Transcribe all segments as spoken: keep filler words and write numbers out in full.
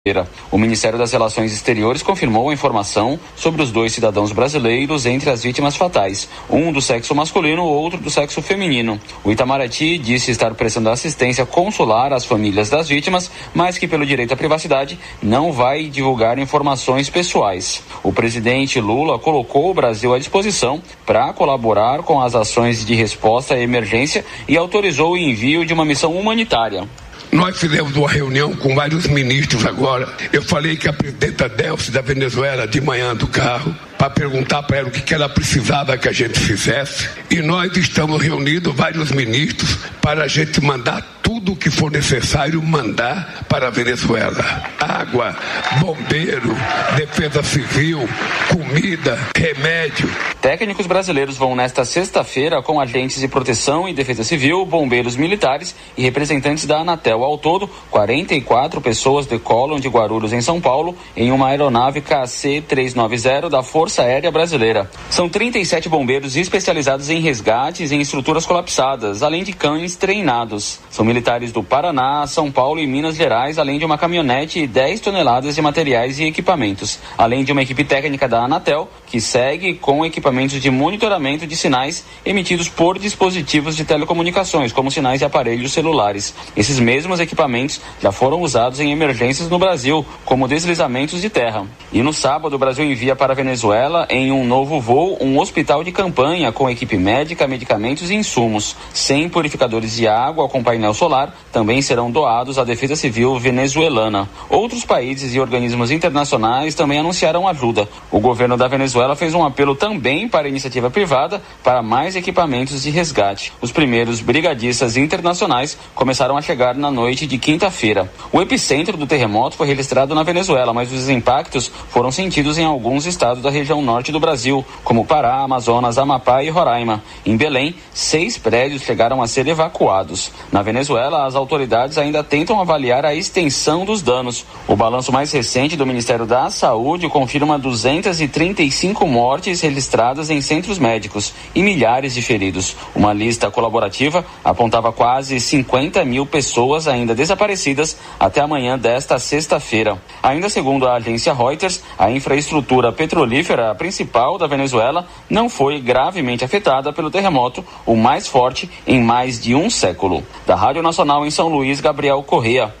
O Ministério das Relações Exteriores confirmou a informação sobre os dois cidadãos brasileiros entre as vítimas fatais, um do sexo masculino, outro do sexo feminino. O Itamaraty disse estar prestando assistência consular às famílias das vítimas, mas que pelo direito à privacidade não vai divulgar informações pessoais. O presidente Lula colocou o Brasil à disposição para colaborar com as ações de resposta à emergência e autorizou o envio de uma missão humanitária. Nós fizemos uma reunião com vários ministros agora. Eu falei que a presidenta Delcy da Venezuela de manhã do carro para perguntar para ela o que, que ela precisava que a gente fizesse. E nós estamos reunindo vários ministros para a gente mandar tudo o que for necessário mandar para a Venezuela. Água, bombeiro, defesa civil, comida, remédio. Técnicos brasileiros vão nesta sexta-feira com agentes de proteção e defesa civil, bombeiros militares e representantes da Anatel. Ao todo, quarenta e quatro pessoas decolam de Guarulhos, em São Paulo, em uma aeronave K C trezentos e noventa da Força Aérea Brasileira. São trinta e sete bombeiros especializados em resgates em estruturas colapsadas, além de cães treinados. São militares do Paraná, São Paulo e Minas Gerais, além de uma caminhonete e dez toneladas de materiais e equipamentos, além de uma equipe técnica da Anatel, que segue com equipamentos de monitoramento de sinais emitidos por dispositivos de telecomunicações, como sinais de aparelhos celulares. Esses mesmos equipamentos já foram usados em emergências no Brasil, como deslizamentos de terra. E no sábado, o Brasil envia para a Venezuela, em um novo voo, um hospital de campanha com equipe médica, medicamentos e insumos. cem purificadores de água com painel solar também serão doados à Defesa Civil venezuelana. Outros países e organismos internacionais também anunciaram ajuda. O governo da Venezuela fez um apelo também para a iniciativa privada para mais equipamentos de resgate. Os primeiros brigadistas internacionais começaram a chegar na noite de quinta-feira. O epicentro do terremoto foi registrado na Venezuela, mas os impactos foram sentidos em alguns estados da região norte do Brasil, como Pará, Amazonas, Amapá e Roraima. Em Belém, seis prédios chegaram a ser evacuados. Na Venezuela, as autoridades ainda tentam avaliar a extensão dos danos. O balanço mais recente do Ministério da Saúde confirma duzentas e trinta e cinco mortes registradas em centros médicos e milhares de feridos. Uma lista colaborativa apontava quase cinquenta mil pessoas ainda desaparecidas até amanhã desta sexta-feira. Ainda segundo a agência Reuters, a infraestrutura petrolífera principal da Venezuela não foi gravemente afetada pelo terremoto, o mais forte em mais de um século. Da Rádio Nacional em São Luís, Gabriel Correa.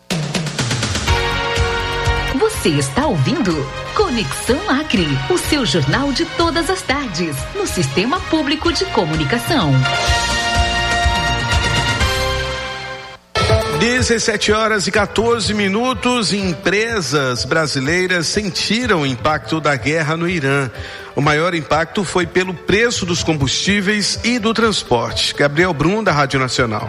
Você está ouvindo Conexão Acre, o seu jornal de todas as tardes, no Sistema Público de Comunicação. dezessete horas e quatorze minutos. Empresas brasileiras sentiram o impacto da guerra no Irã. O maior impacto foi pelo preço dos combustíveis e do transporte. Gabriel Brum, da Rádio Nacional.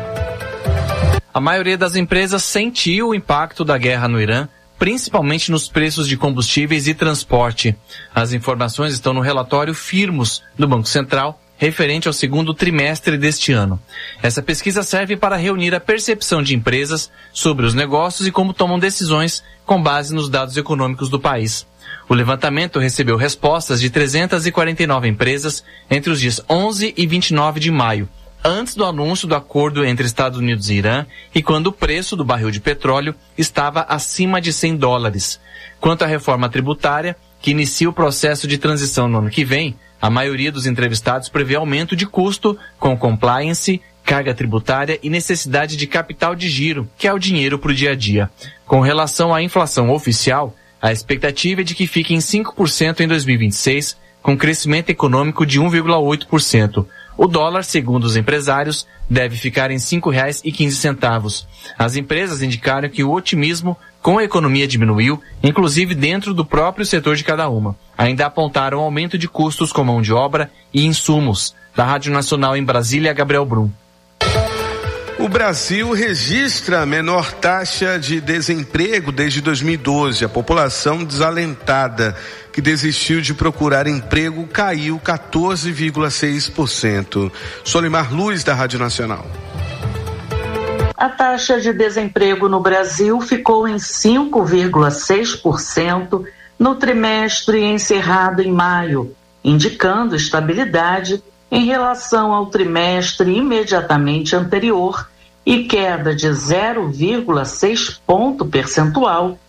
A maioria das empresas sentiu o impacto da guerra no Irã, principalmente nos preços de combustíveis e transporte. As informações estão no relatório Firmus, do Banco Central, referente ao segundo trimestre deste ano. Essa pesquisa serve para reunir a percepção de empresas sobre os negócios e como tomam decisões com base nos dados econômicos do país. O levantamento recebeu respostas de trezentas e quarenta e nove empresas entre os dias onze e vinte e nove de maio, antes do anúncio do acordo entre Estados Unidos e Irã e quando o preço do barril de petróleo estava acima de cem dólares. Quanto à reforma tributária, que inicia o processo de transição no ano que vem, a maioria dos entrevistados prevê aumento de custo com compliance, carga tributária e necessidade de capital de giro, que é o dinheiro para o dia a dia. Com relação à inflação oficial, a expectativa é de que fique em cinco por cento em dois mil e vinte e seis, com crescimento econômico de um vírgula oito por cento. O dólar, segundo os empresários, deve ficar em cinco reais e quinze centavos. As empresas indicaram que o otimismo com a economia diminuiu, inclusive dentro do próprio setor de cada uma. Ainda apontaram aumento de custos com mão de obra e insumos. Da Rádio Nacional em Brasília, Gabriel Brum. O Brasil registra a menor taxa de desemprego desde dois mil e doze. A população desalentada que desistiu de procurar emprego caiu quatorze vírgula seis por cento. Solimar Luz, da Rádio Nacional. A taxa de desemprego no Brasil ficou em cinco vírgula seis por cento no trimestre encerrado em maio, indicando estabilidade em relação ao trimestre imediatamente anterior e queda de zero vírgula seis ponto percentual